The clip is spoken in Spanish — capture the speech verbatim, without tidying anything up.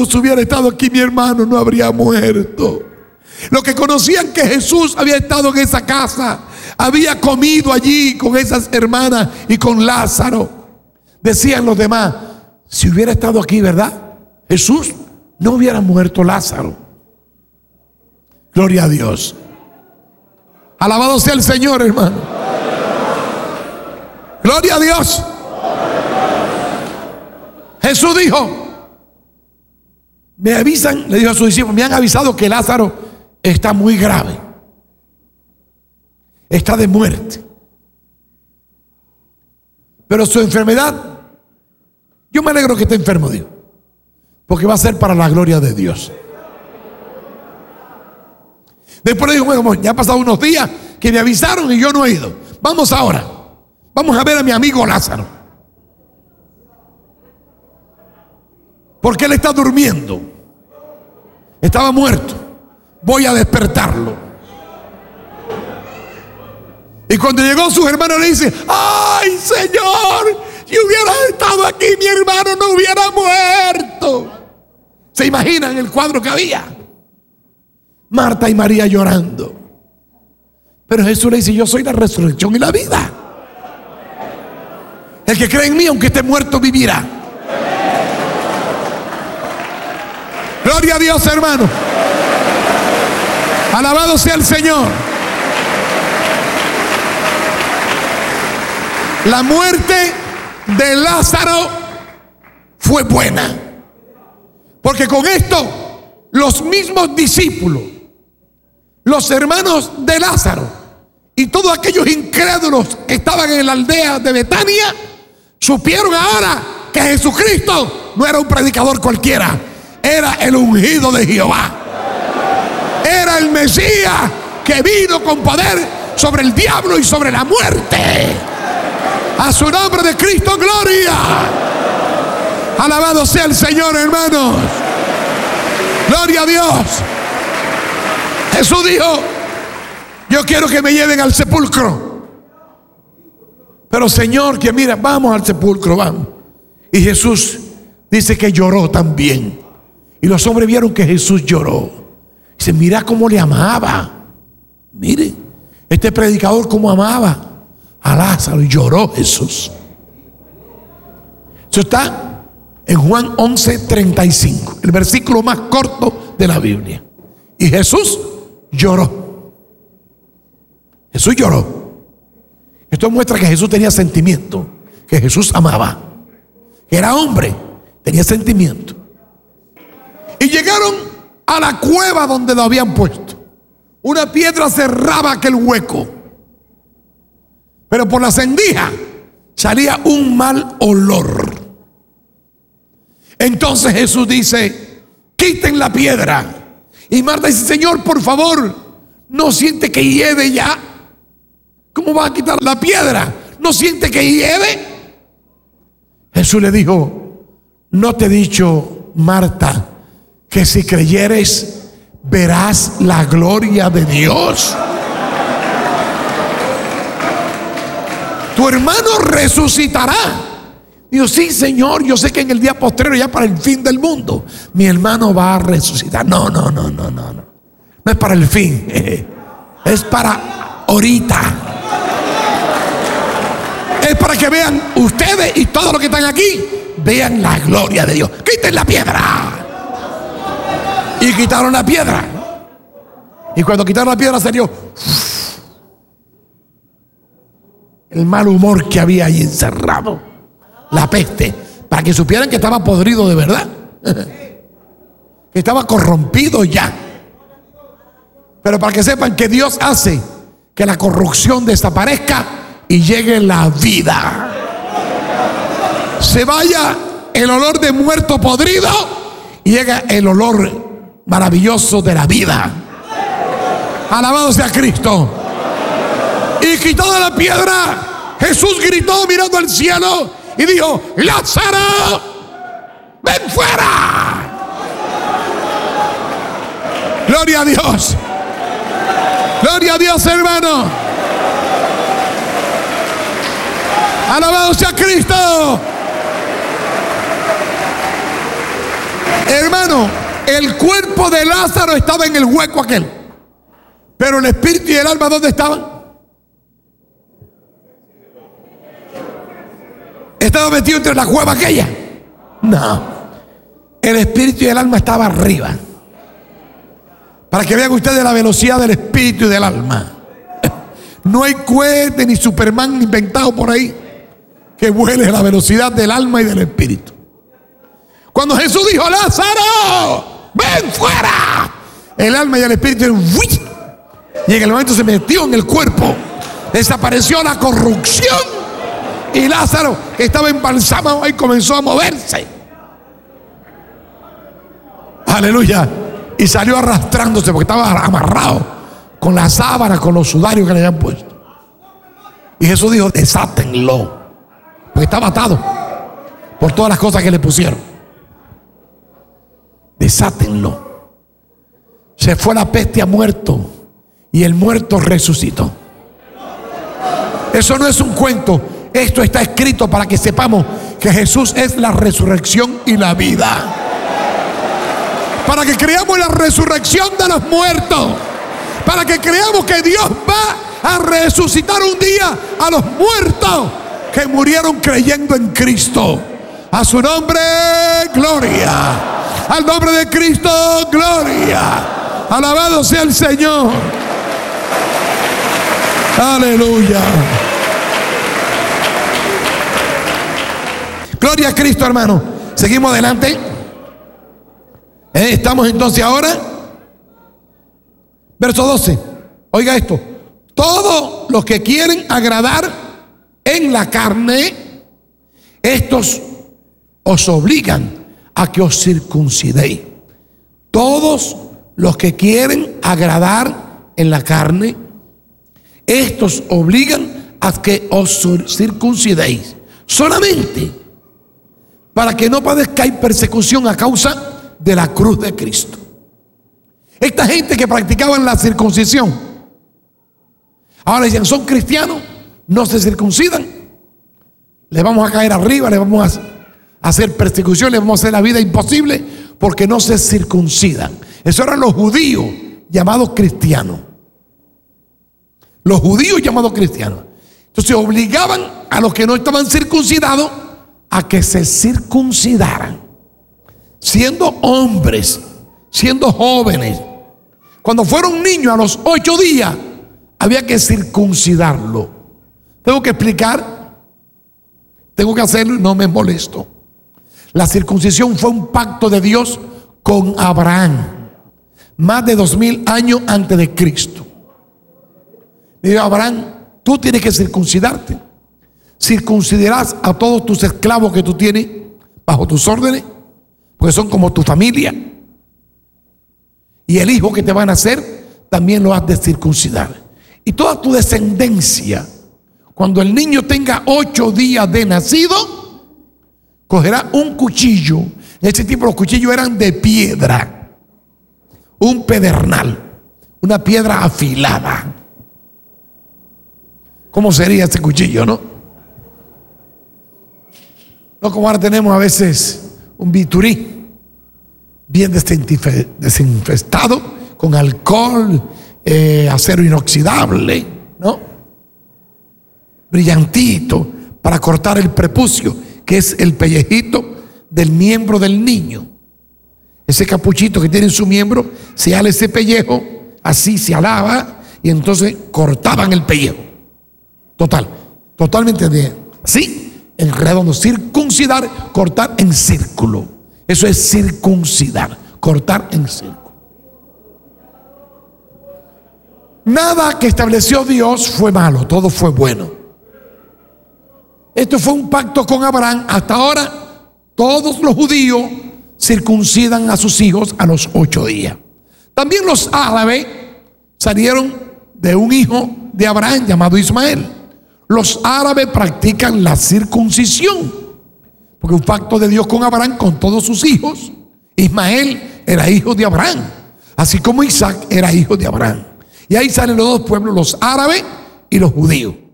Jesús hubiera estado aquí, mi hermano no habría muerto. Los que conocían que Jesús había estado en esa casa, había comido allí con esas hermanas y con Lázaro, decían los demás: si hubiera estado aquí, ¿verdad? Jesús, no hubiera muerto Lázaro. Gloria a Dios. Alabado sea el Señor, hermano. Gloria a Dios. Jesús dijo: me avisan, le dijo a sus discípulos, me han avisado que Lázaro está muy grave, está de muerte, pero su enfermedad, yo me alegro que esté enfermo, dijo, porque va a ser para la gloria de Dios. Después le dijo: bueno, ya han pasado unos días que me avisaron y yo no he ido. Vamos ahora, vamos a ver a mi amigo Lázaro, porque él está durmiendo, estaba muerto, voy a despertarlo. Y cuando llegó sus hermanos le dice: ay, Señor, si hubiera estado aquí, mi hermano no hubiera muerto. ¿Se imaginan el cuadro que había? Marta y María llorando. Pero Jesús le dice: yo soy la resurrección y la vida. El que cree en mí, aunque esté muerto, vivirá. Gloria a Dios, hermano. Alabado sea el Señor. La muerte de Lázaro fue buena, porque con esto los mismos discípulos, los hermanos de Lázaro y todos aquellos incrédulos que estaban en la aldea de Betania supieron ahora que Jesucristo no era un predicador cualquiera, era el ungido de Jehová, era el Mesías que vino con poder sobre el diablo y sobre la muerte. A su nombre de Cristo, gloria. Alabado sea el Señor, hermanos. Gloria a Dios. Jesús dijo: yo quiero que me lleven al sepulcro. Pero Señor, que mira, vamos al sepulcro, vamos. Y Jesús dice que lloró también. Y los hombres vieron que Jesús lloró. Dice: mira cómo le amaba. Mire, este predicador cómo amaba a Lázaro. Y lloró Jesús. Eso está en Juan once, treinta y cinco, el versículo más corto de la Biblia. Y Jesús lloró. Jesús lloró. Esto muestra que Jesús tenía sentimiento, que Jesús amaba, que era hombre, tenía sentimiento. Y llegaron a la cueva donde lo habían puesto. Una piedra cerraba aquel hueco, pero por la rendija salía un mal olor. Entonces Jesús dice: quiten la piedra. Y Marta dice: Señor, por favor, ¿no siente que hiede ya? ¿Cómo va a quitar la piedra? ¿No siente que hiede? Jesús le dijo: ¿no te he dicho, Marta, que si creyeres verás la gloria de Dios? Tu hermano resucitará. Digo: sí, Señor, yo sé que en el día postrero, ya para el fin del mundo, mi hermano va a resucitar. No, no, no, no, no, no. No es para el fin, es para ahorita. Es para que vean ustedes y todos los que están aquí, vean la gloria de Dios. Quiten la piedra. Y quitaron la piedra. Y cuando quitaron la piedra salió el mal humor que había ahí encerrado, la peste, para que supieran que estaba podrido de verdad, que estaba corrompido ya. Pero para que sepan que Dios hace que la corrupción desaparezca y llegue la vida, se vaya el olor de muerto podrido y llega el olor maravilloso de la vida. Alabado sea Cristo. Y quitando la piedra, Jesús gritó mirando al cielo y dijo: Lázaro, ven fuera. Gloria a Dios. Gloria a Dios, hermano. Alabado sea Cristo. Hermano, el cuerpo de Lázaro estaba en el hueco aquel, pero el espíritu y el alma, ¿dónde estaban? ¿Estaba metido entre la cueva aquella? No, el espíritu y el alma estaban arriba. Para que vean ustedes la velocidad del espíritu y del alma. No hay cohete ni Superman inventado por ahí que vuele a la velocidad del alma y del espíritu. Cuando Jesús dijo: Lázaro, ven fuera, el alma y el espíritu, y en el momento se metió en el cuerpo, desapareció la corrupción, y Lázaro, que estaba embalsamado ahí, comenzó a moverse. Aleluya. Y salió arrastrándose porque estaba amarrado con la sábana, con los sudarios que le habían puesto. Y Jesús dijo: desátenlo, porque estaba atado por todas las cosas que le pusieron. Desátenlo. Se fue la peste, ha muerto, y el muerto resucitó. Eso no es un cuento, esto está escrito para que sepamos que Jesús es la resurrección y la vida. Para que creamos la resurrección de los muertos, para que creamos que Dios va a resucitar un día a los muertos que murieron creyendo en Cristo. A su nombre, gloria. Al nombre de Cristo, gloria. Alabado sea el Señor. Aleluya. Gloria a Cristo, hermano. Seguimos adelante. ¿Eh? Estamos entonces ahora, verso doce. Oiga esto: todos los que quieren agradar en la carne, estos os obligan a que os circuncidéis. Todos los que quieren agradar en la carne, estos obligan a que os circuncidéis, solamente para que no padezcáis persecución a causa de la cruz de Cristo. Esta gente que practicaban la circuncisión, ahora dicen: son cristianos, no se circuncidan, les vamos a caer arriba, les vamos a hacer persecución, les vamos a hacer la vida imposible porque no se circuncidan. Eso eran los judíos llamados cristianos. Los judíos llamados cristianos. Entonces obligaban a los que no estaban circuncidados a que se circuncidaran. Siendo hombres, siendo jóvenes, cuando fueron niños a los ocho días, había que circuncidarlo. Tengo que explicar, tengo que hacerlo y no me molesto. La circuncisión fue un pacto de Dios con Abraham, más de dos mil años antes de Cristo. Le dijo a Abraham: tú tienes que circuncidarte. Circuncidarás a todos tus esclavos que tú tienes bajo tus órdenes, porque son como tu familia. Y el hijo que te van a nacer también lo has de circuncidar. Y toda tu descendencia, cuando el niño tenga ocho días de nacido, cogerá un cuchillo. En ese tiempo los cuchillos eran de piedra, un pedernal, una piedra afilada. ¿Cómo sería ese cuchillo, no? No como ahora tenemos a veces un biturí bien desinfestado con alcohol, eh, acero inoxidable, ¿no? Brillantito, para cortar el prepucio, que es el pellejito del miembro del niño. Ese capuchito que tiene en su miembro, se ala ese pellejo, así se alaba, y entonces cortaban el pellejo. Total, totalmente bien. Así, en redondo, circuncidar, cortar en círculo. Eso es circuncidar, cortar en círculo. Nada que estableció Dios fue malo, todo fue bueno. Esto fue un pacto con Abraham. Hasta ahora todos los judíos circuncidan a sus hijos a los ocho días. También los árabes salieron de un hijo de Abraham llamado Ismael. Los árabes practican la circuncisión, porque un pacto de Dios con Abraham, con todos sus hijos. Ismael era hijo de Abraham, así como Isaac era hijo de Abraham. Y ahí salen los dos pueblos, los árabes y los judíos.